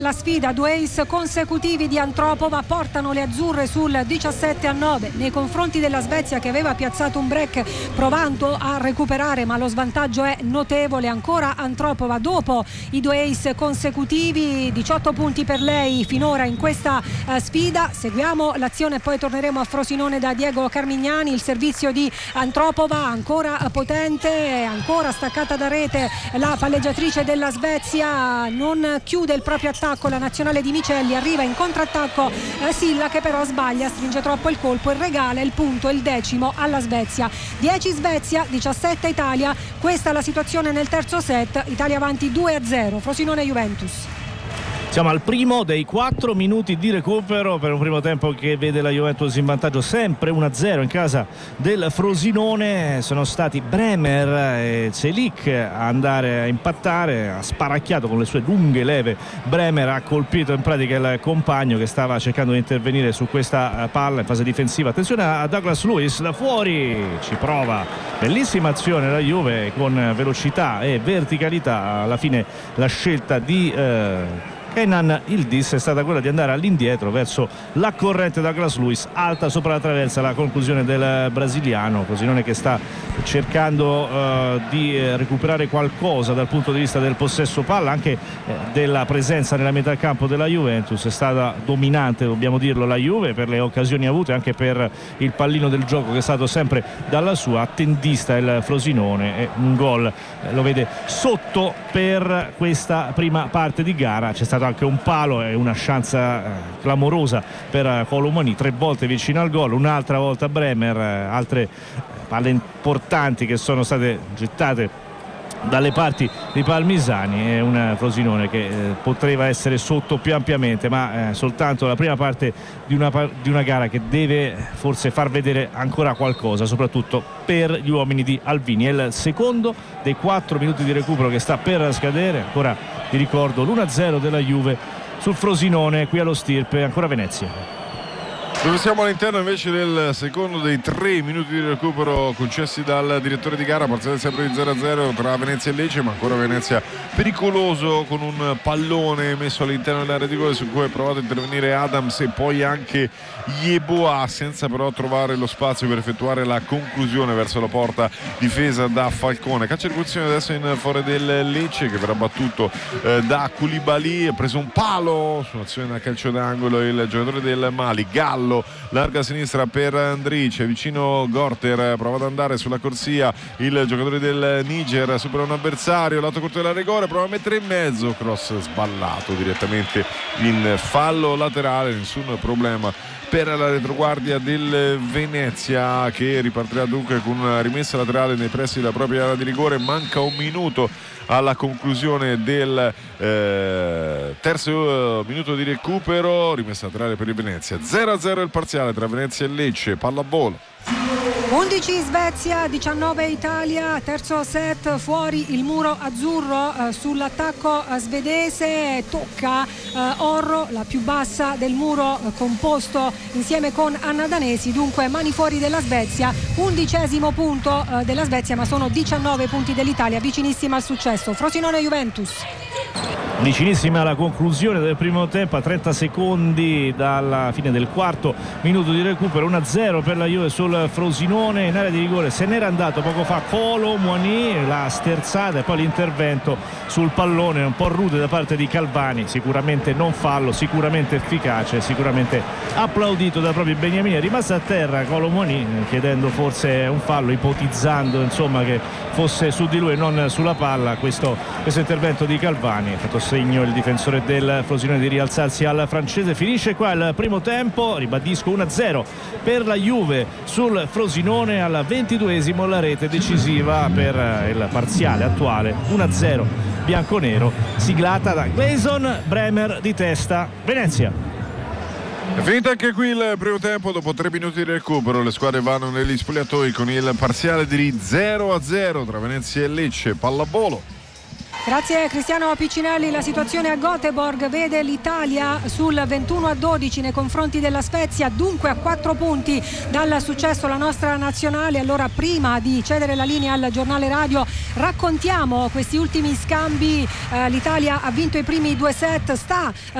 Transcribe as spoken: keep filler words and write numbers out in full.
La sfida, due ace consecutivi di Antropova portano le azzurre sul diciassette a nove nei confronti della Svezia, che aveva piazzato un break provando a recuperare, ma lo svantaggio è notevole. Ancora Antropova dopo i due ace consecutivi, diciotto punti per lei finora in questa uh, sfida. Seguiamo l'azione e poi torneremo a Frosinone da Diego Carmignani. Il servizio di Antropova ancora potente, ancora staccata da rete la palleggiatrice della Svezia, non chiude il proprio attacco la nazionale di Micelli, arriva in contrattacco eh, Silla, che però sbaglia, stringe troppo il colpo e regala il punto, il decimo alla Svezia. dieci Svezia, diciassette Italia, questa è la situazione nel terzo set, Italia avanti due a zero, Frosinone Juventus. Siamo al primo dei quattro minuti di recupero per un primo tempo che vede la Juventus in vantaggio sempre uno a zero in casa del Frosinone. Sono stati Bremer e Celik a andare a impattare, ha sparacchiato con le sue lunghe leve. Bremer ha colpito in pratica il compagno che stava cercando di intervenire su questa palla in fase difensiva. Attenzione a Douglas Lewis da fuori, ci prova, bellissima azione la Juve con velocità e verticalità. Alla fine la scelta di eh, Kenan Yildiz è stata quella di andare all'indietro verso la corrente Douglas Lewis, alta sopra la traversa, la conclusione del brasiliano. Frosinone che sta cercando uh, di recuperare qualcosa dal punto di vista del possesso palla, anche eh, della presenza nella metà campo della Juventus. È stata dominante, dobbiamo dirlo, la Juve per le occasioni avute, anche per il pallino del gioco che è stato sempre dalla sua. Attendista il Frosinone e un gol eh, lo vede sotto per questa prima parte di gara. C'è stato anche un palo e una chance eh, clamorosa per Kolo Muani, tre volte vicino al gol, un'altra volta Bremer, eh, altre palle importanti che sono state gettate dalle parti di Palmisani. È un Frosinone che eh, poteva essere sotto più ampiamente, ma eh, soltanto la prima parte di una, di una gara che deve forse far vedere ancora qualcosa, soprattutto per gli uomini di Alvini. È il secondo dei quattro minuti di recupero che sta per scadere. Ancora vi ricordo l'uno a zero della Juve sul Frosinone qui allo Stirpe. Ancora Venezia, dove siamo all'interno invece del secondo dei tre minuti di recupero concessi dal direttore di gara. Parziale sempre di zero a zero tra Venezia e Lecce, ma ancora Venezia pericoloso con un pallone messo all'interno dell'area di gol su cui ha provato a intervenire Adams e poi anche Yeboah, senza però trovare lo spazio per effettuare la conclusione verso la porta difesa da Falcone. Calcio di punizione adesso in favore del Lecce, che verrà battuto eh, da Koulibaly. Ha preso un palo su un'azione da calcio d'angolo il giocatore del Mali, Gallo, larga a sinistra per Andrić, vicino Gorter, prova ad andare sulla corsia il giocatore del Niger, supera un avversario, lato corto della rigore, prova a mettere in mezzo, cross sballato direttamente in fallo laterale. Nessun problema per la retroguardia del Venezia, che ripartirà dunque con una rimessa laterale nei pressi della propria area di rigore. Manca un minuto alla conclusione del eh, terzo minuto di recupero. Rimessa laterale per il Venezia. zero a zero il parziale tra Venezia e Lecce. Pallavolo. undici Svezia, diciannove Italia, terzo set, fuori il muro azzurro eh, sull'attacco eh, svedese. Tocca eh, Orro, la più bassa del muro, eh, composto insieme con Anna Danesi. Dunque mani fuori della Svezia, undicesimo punto eh, della Svezia, ma sono diciannove punti dell'Italia, vicinissima al successo. Frosinone Juventus. Vicinissima alla conclusione del primo tempo, a trenta secondi dalla fine del quarto minuto di recupero. uno a zero per la Juve sul Frosinone. In area di rigore se n'era andato poco fa Kolo Muani, la sterzata e poi l'intervento sul pallone un po' rude da parte di Calvani. Sicuramente non fallo, sicuramente efficace, sicuramente applaudito da proprio Beniamini. È rimasta a terra Kolo Muani, chiedendo forse un fallo, ipotizzando insomma che fosse su di lui e non sulla palla. Questo, questo intervento di Calvani ha fatto segno il difensore del Frosinone di rialzarsi al francese. Finisce qua il primo tempo, ribadisco uno a zero per la Juve sul Frosinone. Al ventiduesimo la rete decisiva per il parziale attuale, uno a zero bianconero, siglata da Gleison Bremer di testa. Venezia. È finito anche qui il primo tempo. Dopo tre minuti di recupero le squadre vanno negli spogliatoi con il parziale di zero a zero tra Venezia e Lecce. Pallavolo. Grazie Cristiano Piccinelli. La situazione a Göteborg vede l'Italia sul ventuno a dodici nei confronti della Spezia, dunque a quattro punti dal successo la nostra nazionale. Allora, prima di cedere la linea al giornale radio, raccontiamo questi ultimi scambi. eh, l'Italia ha vinto i primi due set, sta